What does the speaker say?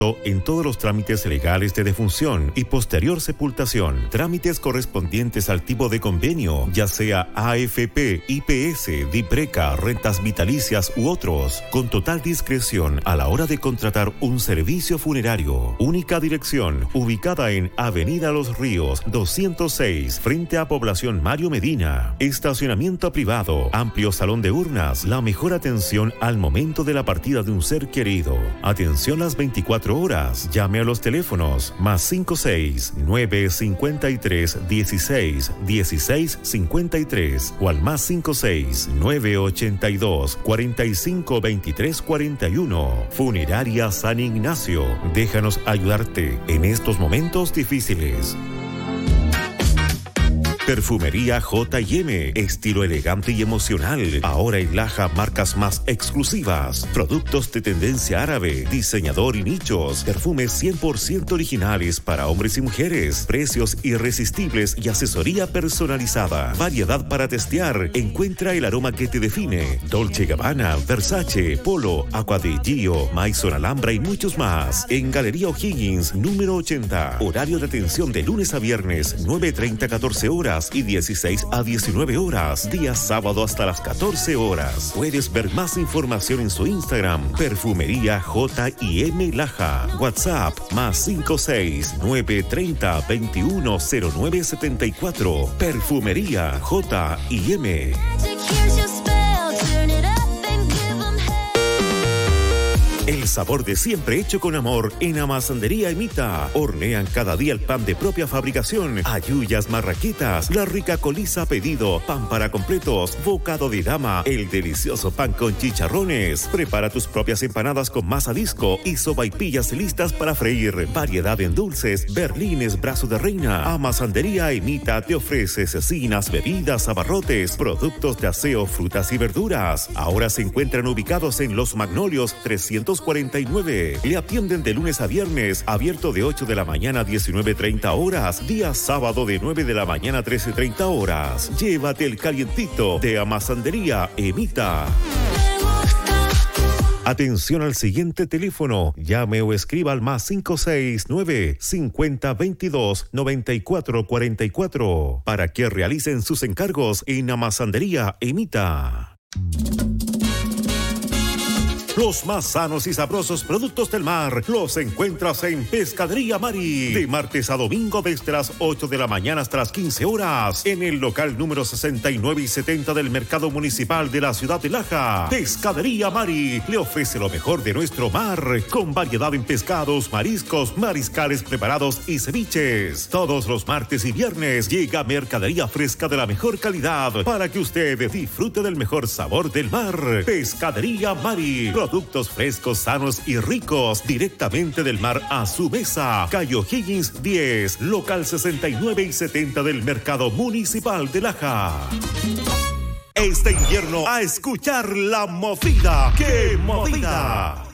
en todos los trámites legales de defunción y posterior sepultación, trámites correspondientes al tipo de convenio, ya sea AFP, IPS, DIPRECA, rentas vitalicias u otros, con total discreción a la hora de contratar un servicio funerario. Única dirección, ubicada en Avenida Los Ríos, 206, frente a Población Mario Medina. Estacionamiento privado, amplio salón de urnas, la mejor atención al momento de la partida de un ser querido. Atención las 24 horas. Llame a los teléfonos +56 953 16 16 53 o al +56 982 45 23 41. Funeraria San Ignacio. Déjanos ayudarte en estos momentos difíciles. Perfumería J&M, estilo elegante y emocional. Ahora en Laja, marcas más exclusivas, productos de tendencia árabe, diseñador y nichos, perfumes 100% originales para hombres y mujeres, precios irresistibles y asesoría personalizada. Variedad para testear. Encuentra el aroma que te define. Dolce & Gabbana, Versace, Polo, Aqua di Gio, Maison Alhambra y muchos más. En Galería O'Higgins, número 80. Horario de atención de lunes a viernes, 9:30 a 14 horas. Y 16 a 19 horas, día sábado hasta las 14 horas. Puedes ver más información en su Instagram, Perfumería J&M Laja. WhatsApp +56 930 210974. Perfumería J&M. El sabor de siempre hecho con amor en Amasandería Emita. Hornean cada día el pan de propia fabricación, ayuyas, marraquitas, la rica coliza a pedido, pan para completos, bocado de dama, el delicioso pan con chicharrones. Prepara tus propias empanadas con masa disco y sopaipillas listas para freír. Variedad en dulces, berlines, brazo de reina. Amasandería Emita te ofrece cecinas, bebidas, abarrotes, productos de aseo, frutas y verduras. Ahora se encuentran ubicados en Los Magnolios 349. Le atienden de lunes a viernes, abierto de 8 de la mañana a 19:30 horas, día sábado de 9 de la mañana a 13:30 horas. Llévate el calientito de Amasandería Emita. Atención al siguiente teléfono. Llame o escriba al +569 50 22 94 44 para que realicen sus encargos en Amasandería Emita. Los más sanos y sabrosos productos del mar los encuentras en Pescadería Mari. De martes a domingo desde las 8 de la mañana hasta las 15 horas. En el local número 69 y 70 del Mercado Municipal de la Ciudad de Laja. Pescadería Mari le ofrece lo mejor de nuestro mar. Con variedad en pescados, mariscos, mariscales preparados y ceviches. Todos los martes y viernes llega mercadería fresca de la mejor calidad para que usted disfrute del mejor sabor del mar. Pescadería Mari. Productos frescos, sanos y ricos, directamente del mar a su mesa. Calle O'Higgins 10, local 69 y 70 del Mercado Municipal de Laja. Este invierno a escuchar la movida. ¡Qué movida!